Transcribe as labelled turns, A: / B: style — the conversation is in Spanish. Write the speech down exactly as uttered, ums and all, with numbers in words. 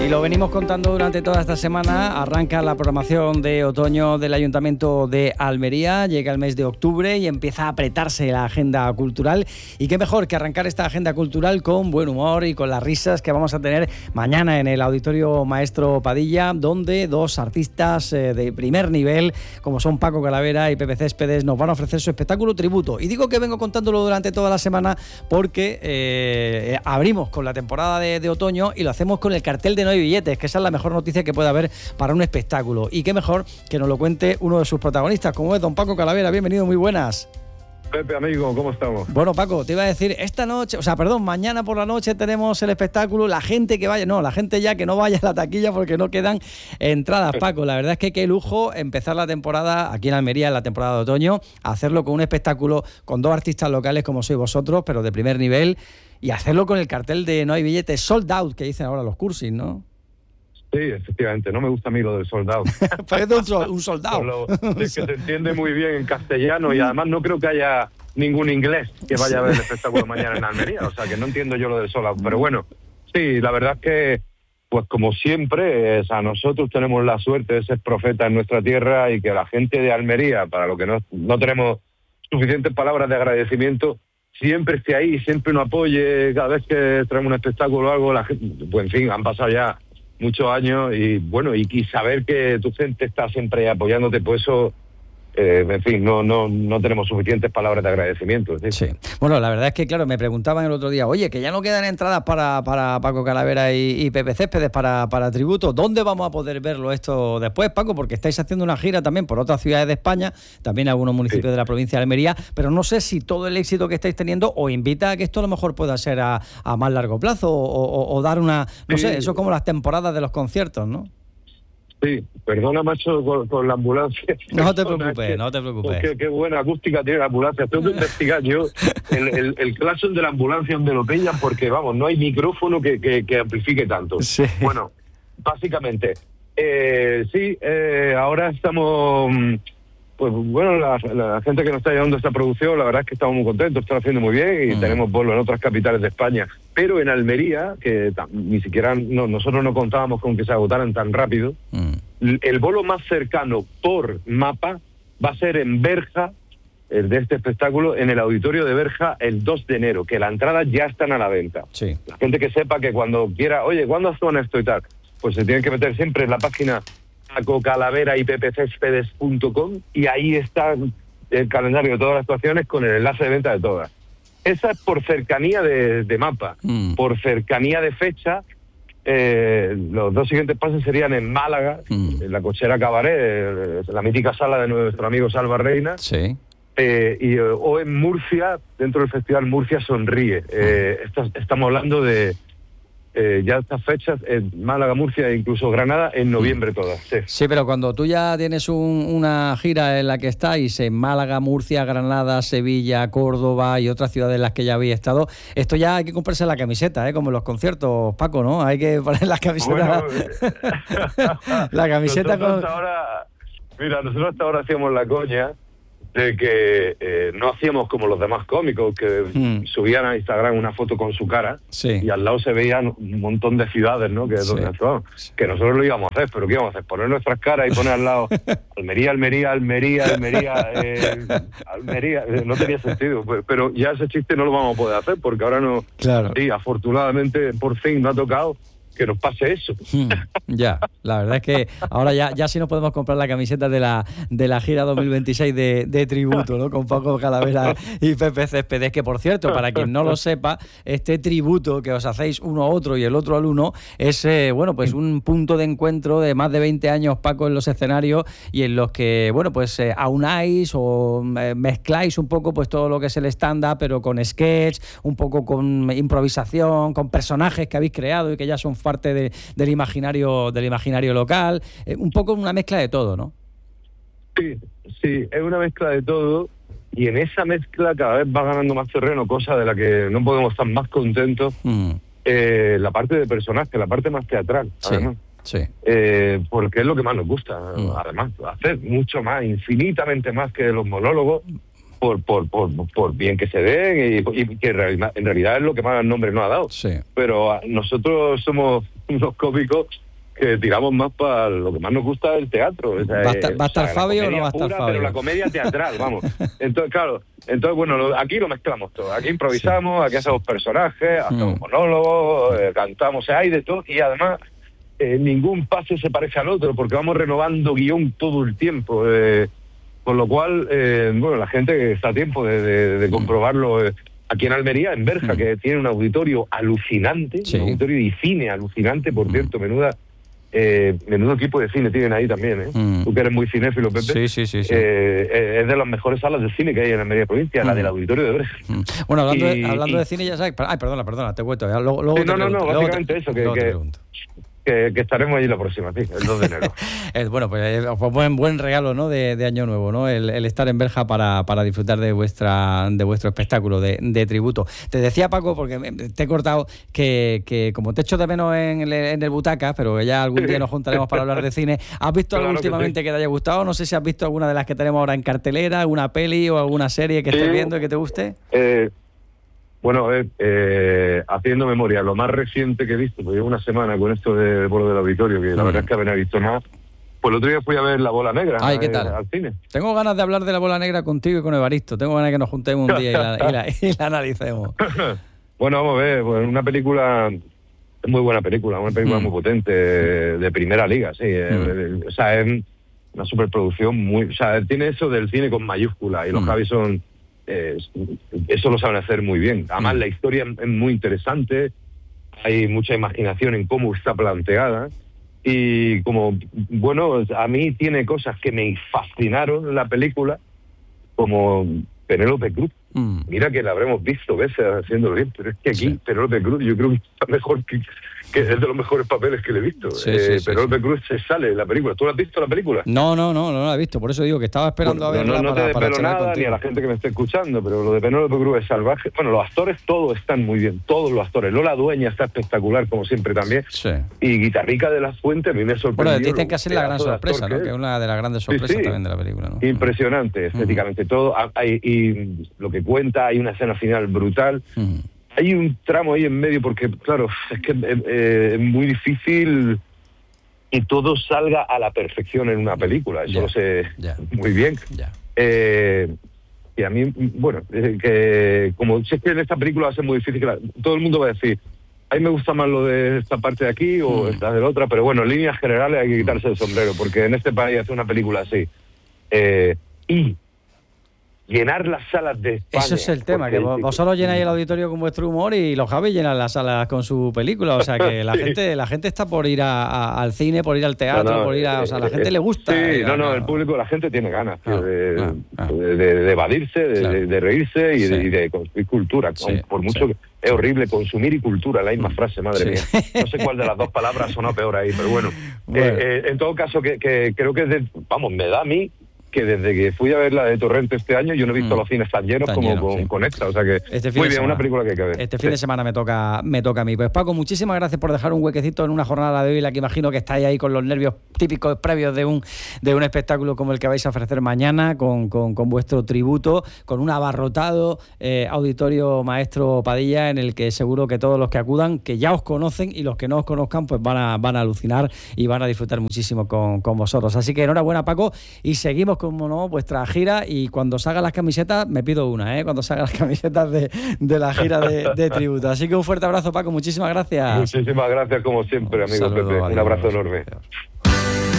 A: Y lo venimos contando durante toda esta semana. Arranca la programación de otoño del Ayuntamiento de Almería, llega el mes de octubre y empieza a apretarse la agenda cultural. Y qué mejor que arrancar esta agenda cultural con buen humor y con las risas que vamos a tener mañana en el Auditorio Maestro Padilla, donde dos artistas eh, de primer nivel, como son Paco Calavera y Pepe Céspedes, nos van a ofrecer su espectáculo tributo. Y digo que vengo contándolo durante toda la semana porque eh, abrimos con la temporada de, de otoño y lo hacemos con el cartel de No hay billetes, que esa es la mejor noticia que puede haber para un espectáculo. Y qué mejor que nos lo cuente uno de sus protagonistas, como es don Paco Calavera. Bienvenido, muy buenas.
B: Pepe, amigo, ¿cómo estamos?
A: Bueno, Paco, te iba a decir, esta noche, o sea, perdón, mañana por la noche tenemos el espectáculo. La gente que vaya, no, la gente ya que no vaya a la taquilla porque no quedan entradas, Paco. La verdad es que qué lujo empezar la temporada aquí en Almería, en la temporada de otoño, hacerlo con un espectáculo con dos artistas locales como sois vosotros, pero de primer nivel, y hacerlo con el cartel de No hay billetes, sold out, que dicen ahora los cursis, ¿no?
B: Sí, efectivamente, no me gusta a mí lo del soldado.
A: Parece un, sol, un soldado.
B: Lo, es que se entiende muy bien en castellano y además no creo que haya ningún inglés que vaya a ver el espectáculo mañana en Almería, o sea que no entiendo yo lo del soldado. Pero bueno, sí, la verdad es que, pues como siempre, es, a nosotros tenemos la suerte de ser profetas en nuestra tierra y que la gente de Almería, para lo que no, no tenemos suficientes palabras de agradecimiento, siempre esté ahí, siempre nos apoye cada vez que traemos un espectáculo o algo. La gente, pues en fin, han pasado ya muchos años y bueno, y, y saber que tu gente está siempre apoyándote, pues eso, eh, en fin, no no no tenemos suficientes palabras de agradecimiento. ¿Sí?
A: Sí. Bueno, la verdad es que, claro, me preguntaban el otro día, oye, que ya no quedan entradas para, para Paco Calavera y, y Pepe Céspedes para, para tributo. ¿Dónde vamos a poder verlo esto después, Paco? Porque estáis haciendo una gira también por otras ciudades de España, también algunos municipios sí. de la provincia de Almería, pero no sé si todo el éxito que estáis teniendo os invita a que esto a lo mejor pueda ser a, a más largo plazo o, o, o dar una, no sí. sé, eso es como las temporadas de los conciertos, ¿no?
B: Sí, perdona, macho, con, con la ambulancia.
A: No te preocupes, que, no te preocupes.
B: Qué, qué buena acústica tiene la ambulancia. Tengo que investigar yo el, el, el claxon de la ambulancia donde lo pillan, porque, vamos, no hay micrófono que, que, que amplifique tanto.
A: Sí.
B: Bueno, básicamente, eh, sí, eh, ahora estamos... Pues bueno, la, la gente que nos está llevando esta producción, la verdad es que estamos muy contentos, están haciendo muy bien y mm. tenemos vuelos en otras capitales de España. Pero en Almería, que ta, ni siquiera no, nosotros no contábamos con que se agotaran tan rápido, mm. el vuelo más cercano por mapa va a ser en Berja, el de este espectáculo, en el auditorio de Berja el dos de enero, que las entradas ya están a la venta.
A: Sí.
B: La gente que sepa que cuando quiera, oye, ¿cuándo hacen esto y tal? Pues se tienen que meter siempre en la página Paco Calavera y pepe céspedes punto com y ahí está el calendario de todas las actuaciones con el enlace de venta de todas. Esa es por cercanía de, de mapa, mm. por cercanía de fecha. Eh, los dos siguientes pasos serían en Málaga, mm. en la Cochera Cabaret, la mítica sala de nuestro amigo Salva Reina,
A: sí.
B: eh, y, o en Murcia, dentro del festival Murcia Sonríe. Eh, mm. esta, estamos hablando de Eh, ya estas fechas, en Málaga, Murcia e incluso Granada, en noviembre todas. Sí,
A: sí, pero cuando tú ya tienes un, una gira en la que estáis en Málaga, Murcia, Granada, Sevilla, Córdoba y otras ciudades en las que ya habéis estado, esto ya hay que comprarse la camiseta, ¿eh? Como en los conciertos, Paco, ¿no? Hay que poner la camiseta. Bueno, la camiseta con...
B: Ahora, mira, nosotros hasta ahora hacíamos la coña de que eh, no hacíamos como los demás cómicos que mm. subían a Instagram una foto con su cara
A: sí.
B: y al lado se veían un montón de ciudades, ¿no? Que es donde actuamos. Sí. Que nosotros lo íbamos a hacer, pero ¿qué íbamos a hacer? Poner nuestras caras y poner al lado Almería, Almería, Almería, Almería, eh, Almería. Eh, no tenía sentido, pero ya ese chiste no lo vamos a poder hacer porque ahora no...
A: Claro.
B: Sí, afortunadamente por fin me ha tocado que nos pase eso.
A: Hmm, ya, la verdad es que ahora ya, ya sí nos podemos comprar la camiseta de la de la gira dos mil veintiséis de, de tributo, ¿no? Con Paco Calavera y Pepe Céspedes, que por cierto, para quien no lo sepa, este tributo que os hacéis uno a otro y el otro al uno es, eh, bueno, pues un punto de encuentro de más de veinte años, Paco, en los escenarios y en los que, bueno, pues eh, aunáis o eh, mezcláis un poco pues todo lo que es el stand-up, pero con sketch, un poco con improvisación, con personajes que habéis creado y que ya son parte de, del imaginario del imaginario local, eh, un poco una mezcla de todo, ¿no?
B: Sí, sí, es una mezcla de todo y en esa mezcla cada vez va ganando más terreno, cosa de la que no podemos estar más contentos, mm. eh, la parte de personaje, la parte más teatral,
A: sí,
B: además.
A: Sí.
B: Eh, porque es lo que más nos gusta,
A: mm.
B: además, hacer mucho más, infinitamente más que los monólogos. por, por, por, por bien que se den y, y que en realidad, en realidad es lo que más nombre nos ha dado.
A: Sí.
B: Pero nosotros somos unos cómicos que tiramos más para lo que más nos gusta del teatro. O sea,
A: ¿Va a estar, ¿va a estar
B: o sea,
A: Fabio o no va a estar
B: pura,
A: Fabio?
B: Pero la comedia teatral, vamos. Entonces, claro, entonces bueno, lo, aquí lo mezclamos todo. Aquí improvisamos, sí. Aquí hacemos personajes, hacemos mm. monólogos, eh, cantamos, o sea, hay de todo y además eh, ningún pase se parece al otro porque vamos renovando guión todo el tiempo. Eh, con lo cual, eh, bueno, la gente está a tiempo de, de, de comprobarlo. Eh, aquí en Almería, en Berja, mm. que tiene un auditorio alucinante, sí. un auditorio de cine alucinante, por mm. cierto, menuda... Eh, menudo equipo de cine tienen ahí también, ¿eh? Mm. Tú que eres muy cinéfilo, Pepe.
A: Sí, sí, sí. sí.
B: Eh, es de las mejores salas de cine que hay en Almería Provincia, mm. la del Auditorio de Brecha.
A: Mm. Bueno, hablando,
B: y,
A: de, hablando
B: y...
A: de cine, ya sabes... Ay, perdona, perdona, te cuento. Luego, luego
B: sí,
A: te
B: no, no, no, básicamente
A: te,
B: eso, que, que, que, que estaremos allí la próxima, sí, el dos de enero.
A: eh, bueno, pues, pues buen, buen regalo, ¿no? De, de Año Nuevo, ¿no? El, el estar en Berja para, para disfrutar de vuestra de vuestro espectáculo de, de tributo. Te decía, Paco, porque te he cortado, que, que como te echo de menos en el, en el Butacas, pero ya algún día nos juntaremos para hablar de cine, ¿has visto algo claro últimamente que, sí. que te haya gustado? No sé si has visto alguna de las que tenemos ahora en cartelera, alguna peli o alguna serie que sí. estés viendo y que te guste.
B: Eh... Bueno, eh, eh, haciendo memoria, lo más reciente que he visto, pues llevo una semana con esto del Bolo del Auditorio, que la mm. verdad es que no he visto nada. Pues el otro día fui a ver La Bola Negra.
A: Ay, ¿qué
B: eh,
A: tal?
B: Al cine.
A: Tengo ganas de hablar de La Bola Negra contigo y con Evaristo. Tengo ganas de que nos juntemos un día y la, y la, y la analicemos.
B: Bueno, vamos a ver, pues una película, muy buena película, una película mm. muy potente, de primera liga, sí. Mm. O sea, es una superproducción muy... O sea, tiene eso del cine con mayúscula y los mm. Javis son... Eh, eso lo saben hacer muy bien. Además, mm. la historia es muy interesante, hay mucha imaginación en cómo está planteada y como, bueno, a mí tiene cosas que me fascinaron en la película, como Penélope Cruz. Mm. Mira que la habremos visto veces haciéndolo bien, pero es que aquí sí. Penélope Cruz yo creo que está mejor que... que es de los mejores papeles que le he visto. Sí, eh, sí, Penélope sí, Cruz se sale en la película. ¿Tú la has visto la película?
A: No, no, no, no la he visto. Por eso digo que estaba esperando
B: bueno,
A: a verla
B: no, no
A: para,
B: te
A: para
B: desvelo nada contigo. Ni a la gente que me esté escuchando, pero lo de Penélope Cruz es salvaje. Bueno, los actores todos están muy bien, todos los actores. Lola Dueña está espectacular, como siempre también.
A: Sí.
B: Y Guitarrica de la Fuente a mí me sorprendió.
A: Bueno, dicen que es la gran sorpresa, ¿no? Que es una de las grandes sorpresas sí, sí. también de la película, ¿no?
B: Impresionante, estéticamente uh-huh. todo. Hay, y lo que cuenta, hay una escena final brutal. Uh-huh. Hay un tramo ahí en medio porque, claro, es que eh, es muy difícil que todo salga a la perfección en una película. Eso yeah, lo sé yeah. muy bien.
A: Yeah.
B: Eh, y a mí, bueno, eh, que como sé que en esta película va a ser muy difícil, que la, todo el mundo va a decir, a mí me gusta más lo de esta parte de aquí o mm. esta de la otra, pero bueno, en líneas generales hay que quitarse el sombrero, porque en este país hacer una película así eh, y llenar las salas de España.
A: Eso es el tema, que vos, vosotros llenáis el auditorio con vuestro humor y los Javis llenan las salas con su película. O sea, que la sí. gente la gente está por ir a, a, al cine, por ir al teatro, no, no, por ir a... O sea, a la gente eh, le gusta.
B: Sí,
A: eh,
B: no, no, no, el público, la gente tiene ganas tío, ah, de, ah, ah. De, de, de evadirse, de, claro. de, de reírse y, sí. de, y de construir cultura. Sí, por mucho sí. que es horrible consumir y cultura, la misma frase, madre sí. mía. No sé cuál de las dos palabras suena peor ahí, pero bueno. bueno. Eh, eh, en todo caso, que, que creo que, es de, vamos, me da a mí que desde que fui a ver la de Torrente este año, yo no he visto mm. los cines tan llenos tan como lleno, con, sí. con esta, o sea que este muy bien, semana, una película que hay que ver.
A: Este fin
B: sí.
A: de semana me toca me toca a mí. Pues Paco, muchísimas gracias por dejar un huequecito en una jornada de hoy, la que imagino que estáis ahí con los nervios típicos previos de un de un espectáculo como el que vais a ofrecer mañana, con, con, con vuestro tributo, con un abarrotado eh, auditorio Maestro Padilla, en el que seguro que todos los que acudan, que ya os conocen y los que no os conozcan, pues van a, van a alucinar y van a disfrutar muchísimo con, con vosotros. Así que enhorabuena, Paco, y seguimos, como no, vuestra gira, y cuando salgan las camisetas me pido una, ¿eh? Cuando salgan las camisetas de, de la gira de, de tributo. Así que un fuerte abrazo, Paco, muchísimas gracias.
B: Muchísimas gracias como siempre, amigo Pepe, un abrazo enorme.